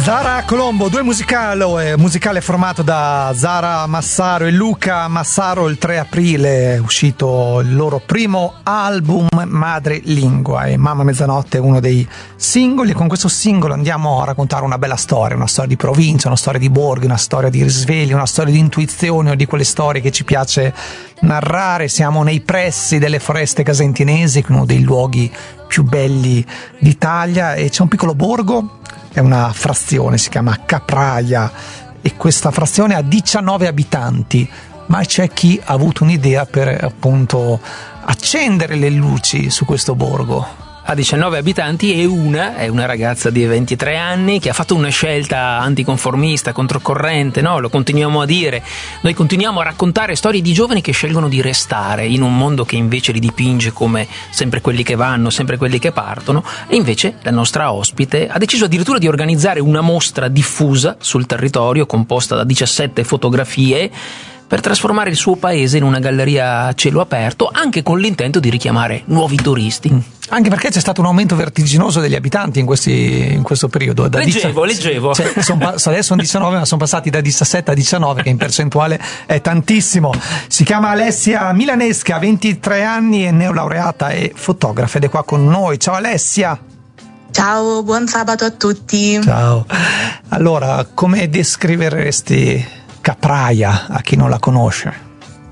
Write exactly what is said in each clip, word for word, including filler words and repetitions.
Zara Colombo, due musicale, musicale formato da Zara Massaro e Luca Massaro. Il tre aprile è uscito il loro primo album Madrelingua e Mamma Mezzanotte è uno dei singoli, e con questo singolo andiamo a raccontare una bella storia, una storia di provincia, una storia di borghi, una storia di risvegli, una storia di intuizione, o di quelle storie che ci piace narrare. Siamo nei pressi delle foreste casentinesi, uno dei luoghi più belli d'Italia, e c'è un piccolo borgo, è una frazione, si chiama Capraia, e questa frazione ha diciannove abitanti, ma c'è chi ha avuto un'idea per appunto accendere le luci su questo borgo. Ha diciannove abitanti e una è una ragazza di ventitré anni che ha fatto una scelta anticonformista, controcorrente, no? Lo continuiamo a dire. Noi continuiamo a raccontare storie di giovani che scelgono di restare in un mondo che invece li dipinge come sempre quelli che vanno, sempre quelli che partono, e invece la nostra ospite ha deciso addirittura di organizzare una mostra diffusa sul territorio composta da diciassette fotografie per trasformare il suo paese in una galleria a cielo aperto, anche con l'intento di richiamare nuovi turisti. Anche perché c'è stato un aumento vertiginoso degli abitanti in, questi, in questo periodo. Da leggevo, dieci, leggevo. Cioè, son, adesso sono diciannove, ma sono passati da diciassette a diciannove, che in percentuale è tantissimo. Si chiama Alessia Milanesca, ventitré anni, è neolaureata e fotografa ed è qua con noi. Ciao Alessia. Ciao, buon sabato a tutti. Ciao. Allora, come descriveresti Capraia a chi non la conosce?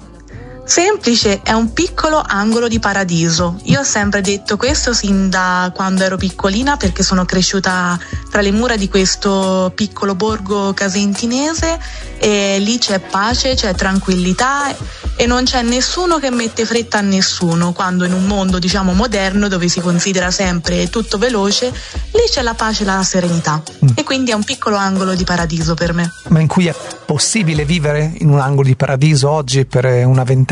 Semplice, è un piccolo angolo di paradiso. Io ho sempre detto questo sin da quando ero piccolina, perché sono cresciuta tra le mura di questo piccolo borgo casentinese, e lì c'è pace, c'è tranquillità e non c'è nessuno che mette fretta a nessuno, quando in un mondo diciamo moderno dove si considera sempre tutto veloce, lì c'è la pace e la serenità. Mm. E quindi è un piccolo angolo di paradiso per me. Ma in cui è possibile vivere in un angolo di paradiso oggi per una ventenne?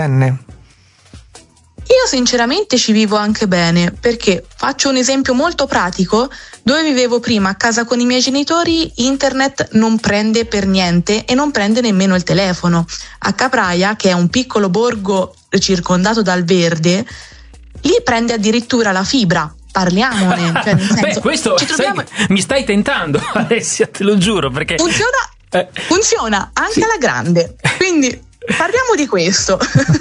Io sinceramente ci vivo anche bene, perché faccio un esempio molto pratico. Dove vivevo prima, a casa con i miei genitori, internet non prende per niente e non prende nemmeno il telefono. A Capraia, che è un piccolo borgo circondato dal verde, lì prende addirittura la fibra. Parliamone, cioè nel senso, beh, questo ci troviamo... sai, mi stai tentando, Alessia, te lo giuro, perché funziona, eh. funziona anche sì. alla grande, quindi parliamo di questo.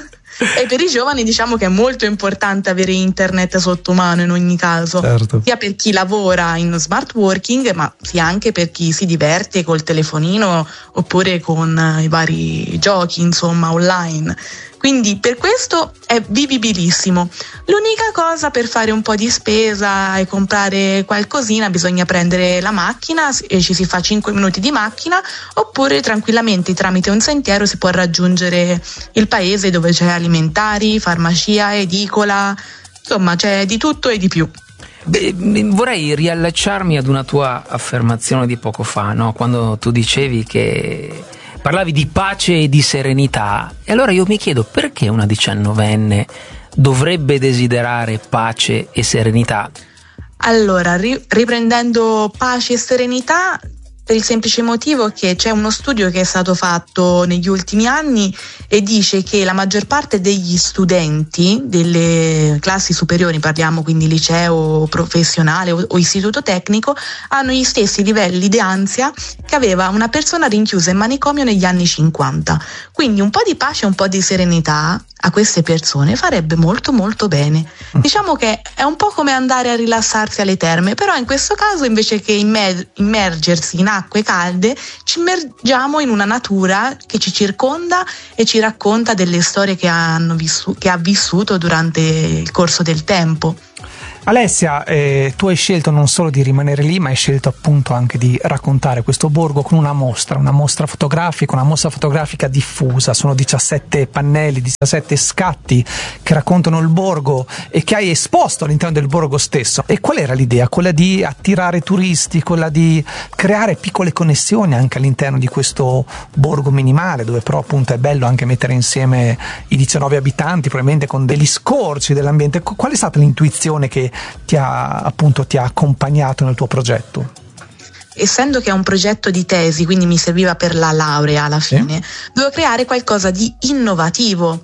E per i giovani diciamo che è molto importante avere internet sotto mano in ogni caso, certo. Sia per chi lavora in smart working, ma sia anche per chi si diverte col telefonino oppure con i vari giochi, insomma, online. Quindi per questo è vivibilissimo. L'unica cosa, per fare un po' di spesa e comprare qualcosina, bisogna prendere la macchina e ci si fa cinque minuti di macchina, oppure tranquillamente tramite un sentiero si può raggiungere il paese, dove c'è alimentari, farmacia, edicola, insomma c'è di tutto e di più. Beh, vorrei riallacciarmi ad una tua affermazione di poco fa, no? Quando tu dicevi che parlavi di pace e di serenità, e allora io mi chiedo perché una diciannovenne dovrebbe desiderare pace e serenità? Allora, ri- riprendendo pace e serenità, per il semplice motivo che c'è uno studio che è stato fatto negli ultimi anni e dice che la maggior parte degli studenti delle classi superiori, parliamo quindi liceo professionale o, o istituto tecnico, hanno gli stessi livelli di ansia che aveva una persona rinchiusa in manicomio negli anni cinquanta. Quindi un po' di pace e un po' di serenità a queste persone farebbe molto molto bene. Diciamo che è un po' come andare a rilassarsi alle terme, però in questo caso invece che immer- immergersi in acque calde ci immergiamo in una natura che ci circonda e ci racconta delle storie che, hanno vissu- che ha vissuto durante il corso del tempo. Alessia, eh, tu hai scelto non solo di rimanere lì, ma hai scelto appunto anche di raccontare questo borgo con una mostra, una mostra fotografica, una mostra fotografica diffusa. Sono diciassette pannelli, diciassette scatti che raccontano il borgo e che hai esposto all'interno del borgo stesso. E qual era l'idea? Quella di attirare turisti, quella di creare piccole connessioni anche all'interno di questo borgo minimale, dove però appunto è bello anche mettere insieme i diciannove abitanti, probabilmente con degli scorci dell'ambiente. Qual è stata l'intuizione che ti ha appunto ti ha accompagnato nel tuo progetto? Essendo che è un progetto di tesi, quindi mi serviva per la laurea alla fine, sì. Dovevo creare qualcosa di innovativo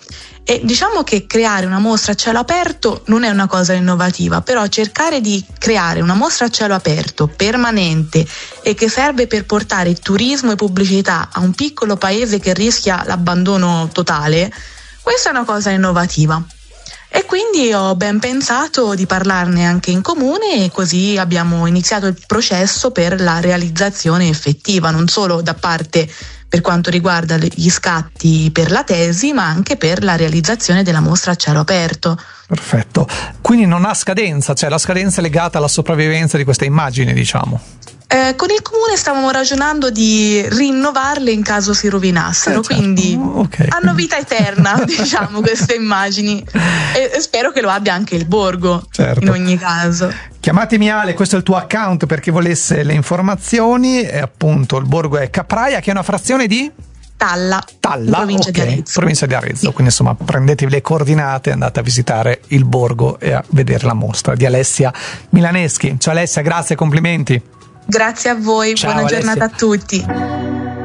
E diciamo che creare una mostra a cielo aperto non è una cosa innovativa, però cercare di creare una mostra a cielo aperto permanente e che serve per portare turismo e pubblicità a un piccolo paese che rischia l'abbandono totale, questa è una cosa innovativa. E quindi ho ben pensato di parlarne anche in comune, e così abbiamo iniziato il processo per la realizzazione effettiva, non solo da parte per quanto riguarda gli scatti per la tesi, ma anche per la realizzazione della mostra a cielo aperto. Perfetto. Quindi non ha scadenza, cioè la scadenza è legata alla sopravvivenza di queste immagini, diciamo. Eh, con il comune stavamo ragionando di rinnovarle in caso si rovinassero, eh, certo. Quindi okay. Hanno vita eterna, diciamo, queste immagini, e, e spero che lo abbia anche il borgo, certo. In ogni caso. Chiamatemi Ale, questo è il tuo account per chi volesse le informazioni, e appunto il borgo è Capraia, che è una frazione di? Talla, Talla, provincia okay. di Arezzo. Provincia di Arezzo, sì. Quindi insomma prendetevi le coordinate e andate a visitare il borgo e a vedere la mostra di Alessia Milaneschi. Ciao Alessia, grazie, complimenti. Grazie a voi, Ciao, buona Alessia. giornata a tutti.